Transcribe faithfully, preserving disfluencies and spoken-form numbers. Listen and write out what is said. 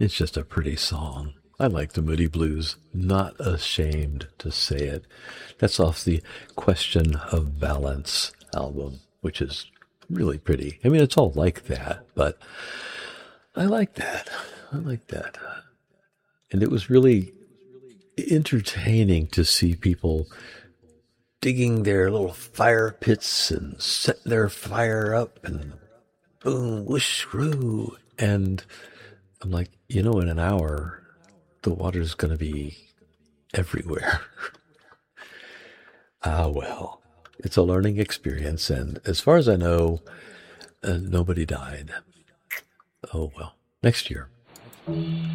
It's just a pretty song. I like the Moody Blues. Not ashamed to say it. That's off the Question of Balance album, which is really pretty. I mean, it's all like that, but I like that. I like that. And it was really entertaining to see people digging their little fire pits and setting their fire up and boom, whoosh, whoo. And I'm like, you know, in an hour, the water's going to be everywhere. Ah, well, it's a learning experience. And as far as I know, uh, nobody died. Oh, well, next year.